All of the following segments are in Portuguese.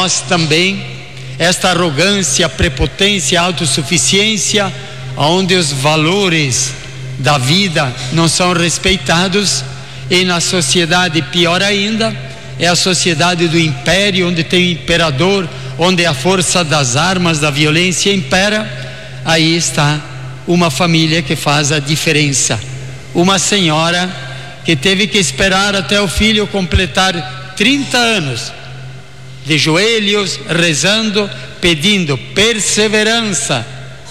nós também, esta arrogância, prepotência, autossuficiência, onde os valores da vida não são respeitados, e na sociedade, pior ainda, é a sociedade do império, onde tem o imperador, onde a força das armas, da violência impera. Aí está uma família que faz a diferença. Uma senhora que teve que esperar até o filho completar 30 anos, de joelhos, rezando, pedindo perseverança,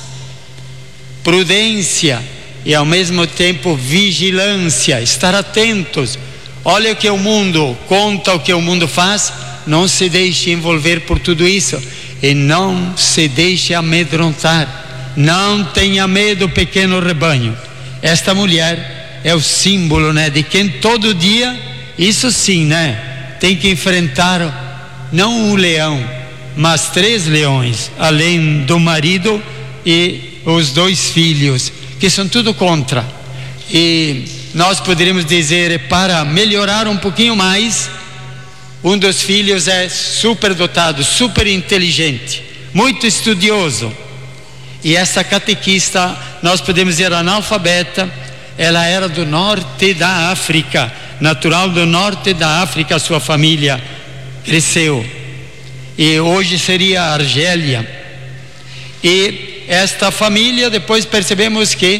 prudência e ao mesmo tempo vigilância, estar atentos. Olha o que o mundo conta, o que o mundo faz. Não se deixe envolver por tudo isso e não se deixe amedrontar. Não tenha medo, pequeno rebanho. Esta mulher é o símbolo, de quem todo dia, isso sim, tem que enfrentar não um leão, mas 3 leões, além do marido e os 2 filhos, que são tudo contra. E nós poderíamos dizer, para melhorar um pouquinho mais, um dos filhos é superdotado, super inteligente, muito estudioso. E essa catequista, nós podemos dizer analfabeta, ela era do norte da África, natural do norte da África, sua família cresceu. E hoje seria a Argélia. E esta família, depois percebemos que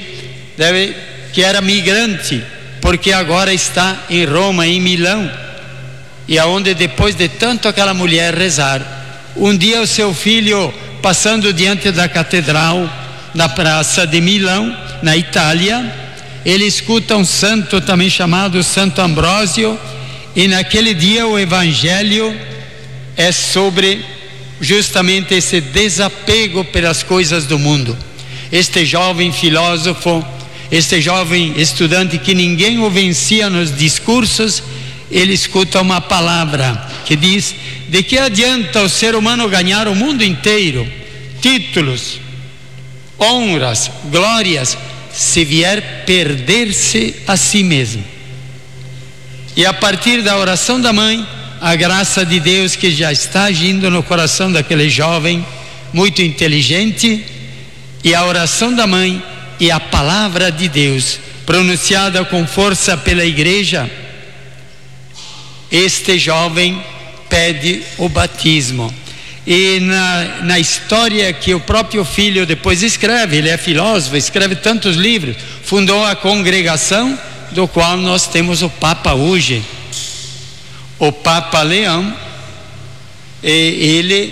era migrante, porque agora está em Roma, em Milão, e aonde depois de tanto aquela mulher rezar, um dia o seu filho, passando diante da catedral, na praça de Milão, na Itália, ele escuta um santo também chamado Santo Ambrósio, e naquele dia o evangelho é sobre justamente esse desapego pelas coisas do mundo. Este jovem filósofo, este jovem estudante que ninguém o vencia nos discursos, ele escuta uma palavra que diz: de que adianta o ser humano ganhar o mundo inteiro, títulos, honras, glórias, se vier perder-se a si mesmo? E a partir da oração da mãe, a graça de Deus que já está agindo no coração daquele jovem muito inteligente, e a oração da mãe e a palavra de Deus pronunciada com força pela igreja, este jovem pede o batismo. E na história que o próprio filho depois escreve, ele é filósofo, escreve tantos livros, fundou a congregação do qual nós temos o Papa hoje, o Papa Leão, e ele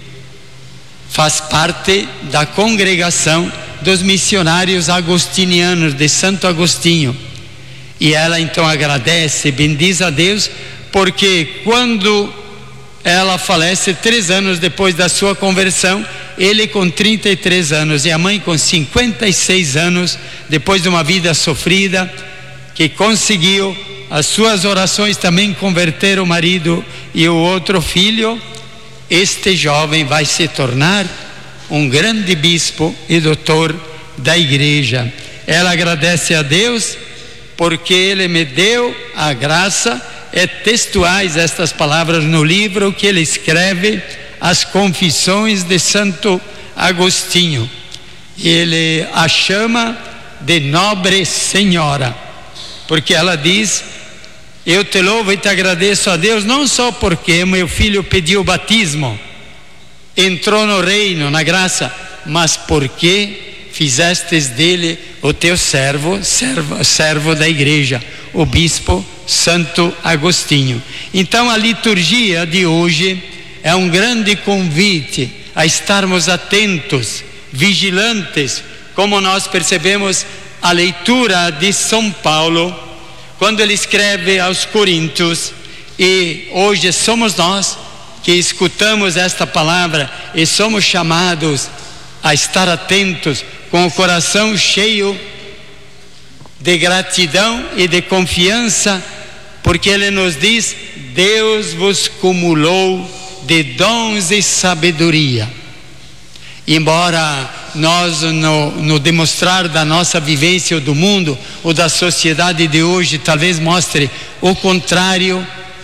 faz parte da congregação dos missionários agostinianos de Santo Agostinho. E ela então agradece, bendiz a Deus, porque quando ela falece 3 anos depois da sua conversão, ele com 33 anos e a mãe com 56 anos, depois de uma vida sofrida, que conseguiu as suas orações também converter o marido e o outro filho, este jovem vai se tornar um grande bispo e doutor da igreja. Ela agradece a Deus porque ele me deu a graça. É textuais estas palavras no livro que ele escreve, As Confissões de Santo Agostinho. Ele a chama de Nobre Senhora, porque ela diz: eu te louvo e te agradeço a Deus, não só porque meu filho pediu o batismo, entrou no reino, na graça, mas porque fizestes dele o teu servo da igreja, o bispo Santo Agostinho. Então a liturgia de hoje é um grande convite a estarmos atentos, vigilantes, como nós percebemos a leitura de São Paulo, quando ele escreve aos Coríntios, e hoje somos nós que escutamos esta palavra e somos chamados a estar atentos, com o coração cheio de gratidão e de confiança, porque ele nos diz: Deus vos cumulou de dons e sabedoria. Embora nós no demonstrar da nossa vivência do mundo ou da sociedade de hoje talvez mostre o contrário,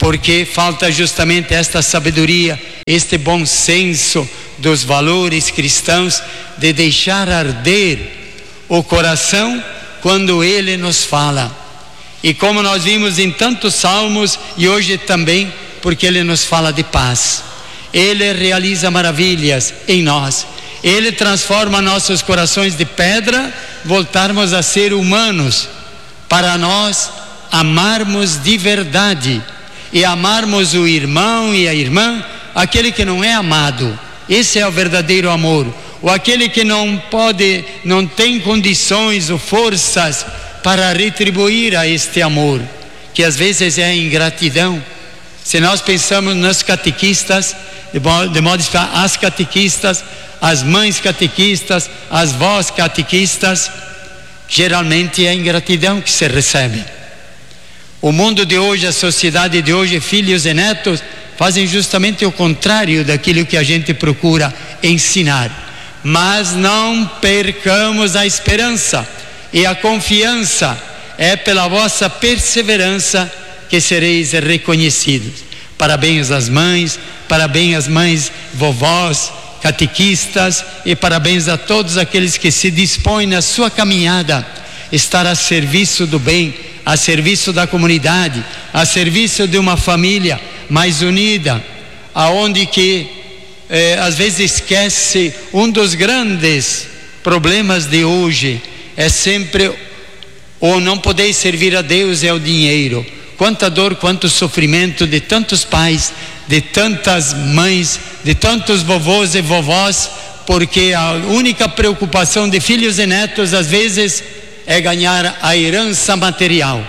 porque falta justamente esta sabedoria, este bom senso dos valores cristãos, de deixar arder o coração quando Ele nos fala. E como nós vimos em tantos salmos, e hoje também, porque Ele nos fala de paz. Ele realiza maravilhas em nós. Ele transforma nossos corações de pedra, voltarmos a ser humanos, para nós amarmos de verdade e amarmos o irmão e a irmã, aquele que não é amado. Esse é o verdadeiro amor. Ou aquele que não tem condições ou forças para retribuir a este amor, que às vezes é a ingratidão. Se nós pensamos nos catequistas, de modo especial as catequistas, as mães catequistas, as vós catequistas, geralmente é a ingratidão que se recebe. O mundo de hoje, a sociedade de hoje, filhos e netos, fazem justamente o contrário daquilo que a gente procura ensinar. Mas não percamos a esperança e a confiança. É pela vossa perseverança que sereis reconhecidos. Parabéns às mães, parabéns às mães, vovós, catequistas, e parabéns a todos aqueles que se dispõem na sua caminhada, estar a serviço do bem, a serviço da comunidade, a serviço de uma família mais unida, aonde que às vezes esquece um dos grandes problemas de hoje, é sempre ou não poder servir a Deus é o dinheiro. Quanta dor, quanto sofrimento de tantos pais, de tantas mães, de tantos vovôs e vovós, porque a única preocupação de filhos e netos às vezes é ganhar a herança material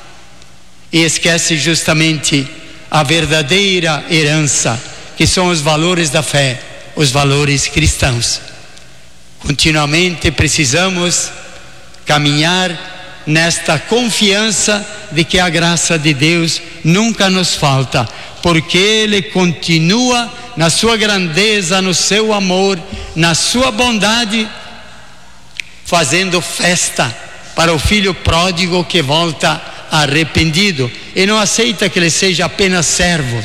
e esquece justamente a verdadeira herança, que são os valores da fé, os valores cristãos. Continuamente precisamos caminhar nesta confiança de que a graça de Deus nunca nos falta, porque Ele continua na sua grandeza, no seu amor, na sua bondade, fazendo festa para o filho pródigo que volta arrependido e não aceita que ele seja apenas servo.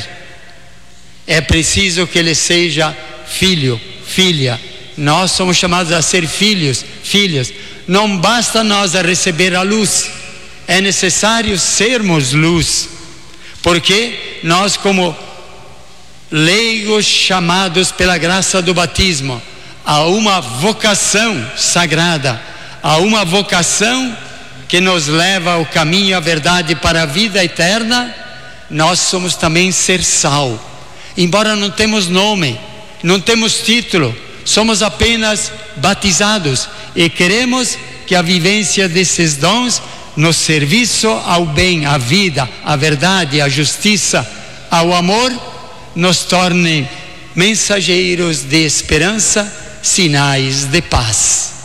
É preciso que ele seja filho, filha. Nós somos chamados a ser filhos, filhas. Não basta nós a receber a luz, é necessário sermos luz, porque nós, como leigos chamados pela graça do batismo a uma vocação sagrada, a uma vocação que nos leva ao caminho, à verdade, para a vida eterna, nós somos também ser sal. Embora não temos nome, não temos título, somos apenas batizados e queremos que a vivência desses dons no serviço ao bem, à vida, à verdade, à justiça, ao amor, nos torne mensageiros de esperança, sinais de paz.